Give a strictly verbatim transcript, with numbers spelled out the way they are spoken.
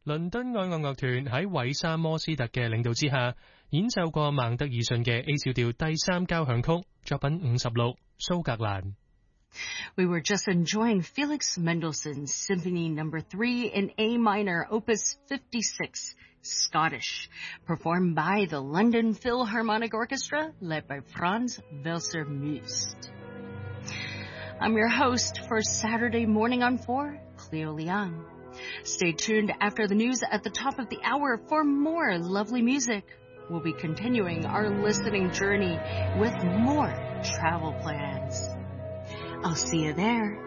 倫敦愛樂樂團喺韋沙摩斯特嘅領導之下，演奏過孟德爾遜嘅 A 小調第三交響曲作品五十六蘇格蘭。 We were just enjoying Felix Mendelssohn's Symphony Number Three in A minor, Opus fifty-six, Scottish, performed by the London Philharmonic Orchestra, led by Franz Welser-Möst. I'm your host for Saturday Morning on Four, Cleo Liang. Stay tuned after the news at the top of the hour for more lovely music. We'll be continuing our listening journey with more travel plans. I'll see you there.